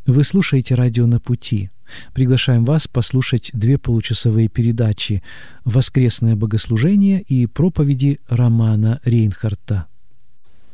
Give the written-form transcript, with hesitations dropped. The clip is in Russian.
Вы слушаете «Радио на пути». Приглашаем вас послушать 2 получасовые передачи «Воскресное богослужение» и проповеди Романа Рейнхарта.